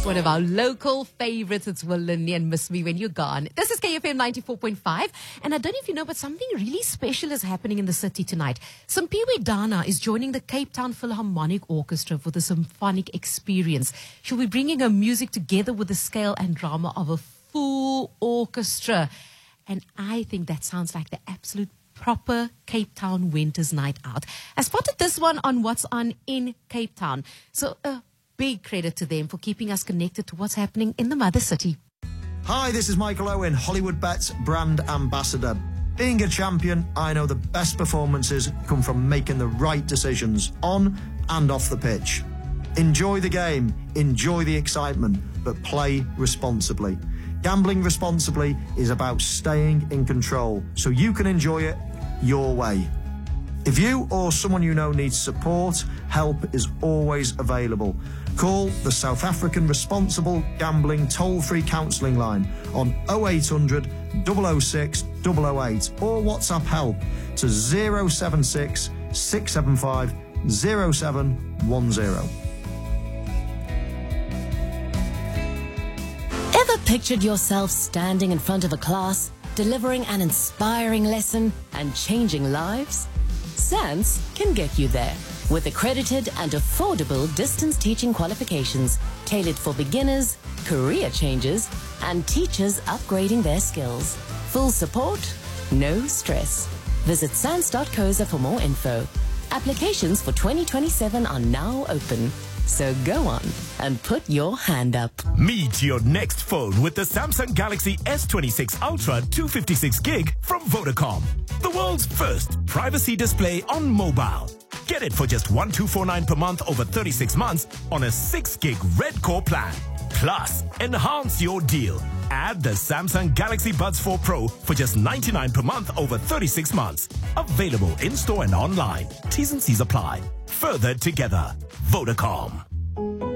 One of our local favorites, it's Will Linley and Miss Me When You're Gone. This is KFM 94.5, and I don't know if you know, but something really special is happening in the city tonight. Simpiwe Dana is joining the Cape Town Philharmonic Orchestra for the symphonic experience. She'll be bringing her music together with the scale and drama of a full orchestra. And I think that sounds like the absolute proper Cape Town winter's night out. I spotted this one on What's On in Cape Town. So big credit to them for keeping us connected to what's happening in the mother city. Hi, this is Michael Owen, Hollywood Bets brand ambassador. Being a champion, I know the best performances come from making the right decisions on and off the pitch. Enjoy the game, enjoy the excitement, but play responsibly. Gambling responsibly is about staying in control so you can enjoy it your way. If you or someone you know needs support, help is always available. Call the South African Responsible Gambling toll-free counselling line on 0800 006 008 or WhatsApp help to 076 675 0710. Ever pictured yourself standing in front of a class, delivering an inspiring lesson and changing lives? SANS can get you there with accredited and affordable distance teaching qualifications tailored for beginners, career changers, and teachers upgrading their skills. Full support, no stress. Visit sans.coza for more info. Applications for 2027 are now open. So go on and put your hand up. Meet your next phone with the Samsung Galaxy S26 Ultra 256 gig from Vodacom. The world's first privacy display on mobile. Get it for just $1,249 per month over 36 months on a 6 gig Red Core plan. Plus, enhance your deal. Add the Samsung Galaxy Buds 4 Pro for just $99 per month over 36 months. Available in-store and online. T's and C's apply. Further together. Vodacom.